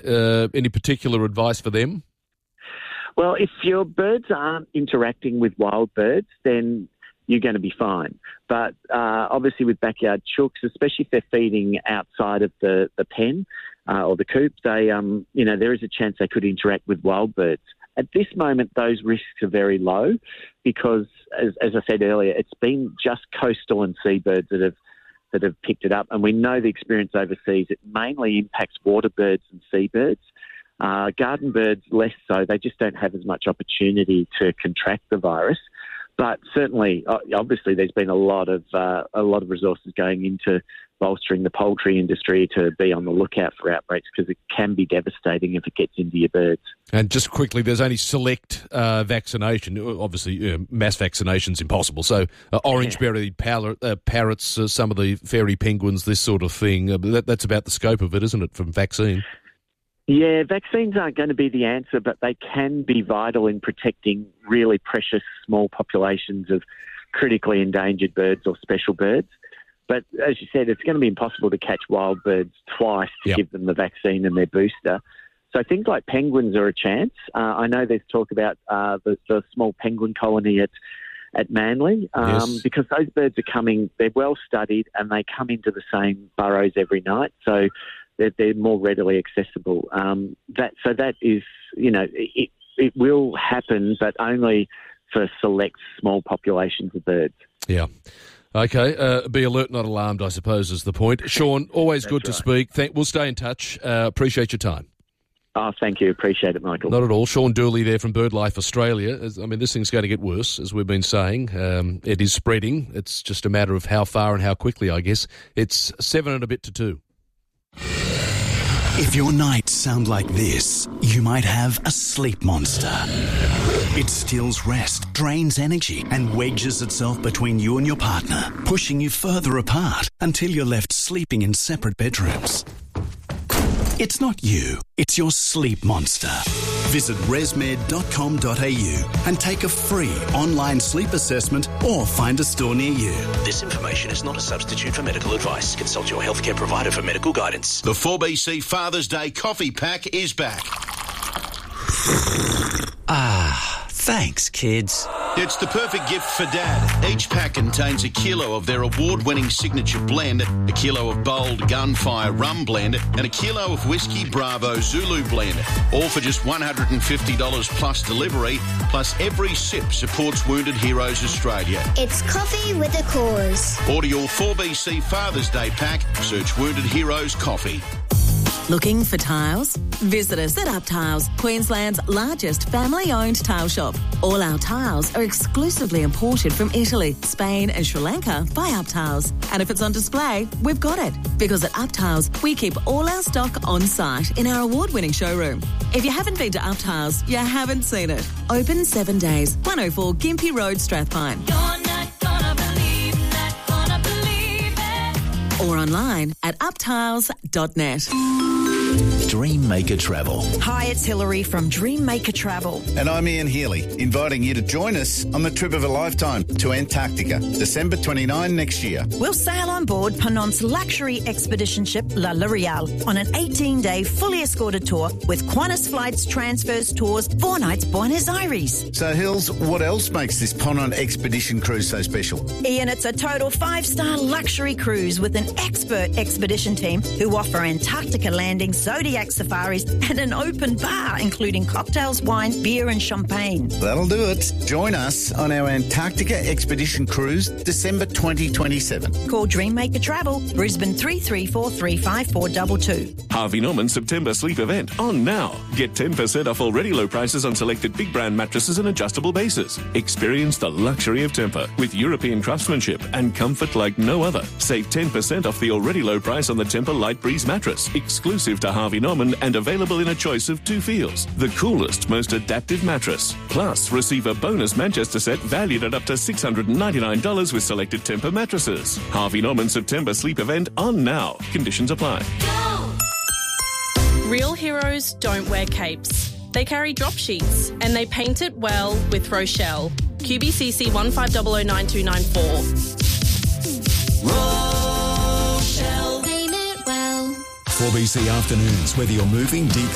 Any particular advice for them? Well, if your birds aren't interacting with wild birds, then you're going to be fine. But obviously with backyard chooks, especially if they're feeding outside of the pen or the coop, they, there is a chance they could interact with wild birds. At this moment, those risks are very low because, as I said earlier, it's been just coastal and seabirds that have picked it up. And we know the experience overseas, it mainly impacts water birds and seabirds. Garden birds, less so. They just don't have as much opportunity to contract the virus. But certainly, obviously, there's been a lot of resources going into bolstering the poultry industry to be on the lookout for outbreaks because it can be devastating if it gets into your birds. And just quickly, there's only select vaccination. Obviously, mass vaccination's impossible. So orange-bellied parrots, some of the fairy penguins, this sort of thing. That's about the scope of it, isn't it, from vaccine? Yeah, vaccines aren't going to be the answer, but they can be vital in protecting really precious small populations of critically endangered birds or special birds. But as you said, it's going to be impossible to catch wild birds twice to give them the vaccine and their booster. So things like penguins are a chance. I know there's talk about the small penguin colony at Manly because those birds are coming, they're well studied and they come into the same burrows every night. So they're more readily accessible. That is, it will happen, but only for select small populations of birds. Yeah. Okay. Be alert, not alarmed, I suppose, is the point. Sean, always good to speak. We'll stay in touch. Appreciate your time. Oh, thank you. Appreciate it, Michael. Not at all. Sean Dooley there from BirdLife Australia. This thing's going to get worse, as we've been saying. It is spreading. It's just a matter of how far and how quickly, I guess. It's 7 and a bit to 2. If your nights sound like this, you might have a sleep monster. It steals rest, drains energy, and wedges itself between you and your partner, pushing you further apart until you're left sleeping in separate bedrooms. It's not you, it's your sleep monster. Visit resmed.com.au and take a free online sleep assessment or find a store near you. This information is not a substitute for medical advice. Consult your healthcare provider for medical guidance. The 4BC Father's Day coffee pack is back. Thanks, kids. It's the perfect gift for Dad. Each pack contains a kilo of their award-winning signature blend, a kilo of bold Gunfire Rum Blend, and a kilo of Whiskey Bravo Zulu Blend. All for just $150 plus delivery, plus every sip supports Wounded Heroes Australia. It's coffee with a cause. Order your 4BC Father's Day pack. Search Wounded Heroes Coffee. Looking for tiles? Visit us at Up Tiles, Queensland's largest family-owned tile shop. All our tiles are exclusively imported from Italy, Spain and Sri Lanka by Up Tiles. And if it's on display, we've got it. Because at Up Tiles, we keep all our stock on site in our award-winning showroom. If you haven't been to Up Tiles, you haven't seen it. Open 7 days, 104 Gympie Road, Strathpine. You're not gonna believe, not gonna believe it. Or online at uptiles.net. Dream Maker Travel. Hi, it's Hilary from Dream Maker Travel. And I'm Ian Healy, inviting you to join us on the trip of a lifetime to Antarctica, December 29 next year. We'll sail on board Penant's luxury expedition ship La L'Oreal on an 18-day fully escorted tour with Qantas Flights, transfers, tours, 4 nights Buenos Aires. So, Hills, what else makes this Ponant expedition cruise so special? Ian, it's a total 5-star luxury cruise with an expert expedition team who offer Antarctica landings, Zodiac safaris and an open bar including cocktails, wine, beer and champagne. That'll do it. Join us on our Antarctica expedition cruise December 2027. Call Dream Maker Travel, Brisbane 33435422. Harvey Norman September sleep event on now. Get 10% off already low prices on selected big brand mattresses and adjustable bases. Experience the luxury of Tempur with European craftsmanship and comfort like no other. Save 10% off the already low price on the Tempur Light Breeze mattress, exclusive to Harvey Norman and available in a choice of 2 feels. The coolest, most adaptive mattress. Plus, receive a bonus Manchester set valued at up to $699 with selected Tempur mattresses. Harvey Norman September sleep event on now. Conditions apply. Real heroes don't wear capes. They carry drop sheets and they paint it well with Rochelle. QBCC 15009294. Rochelle. Paint it well. 4BC Afternoons, whether you're moving, decluttering,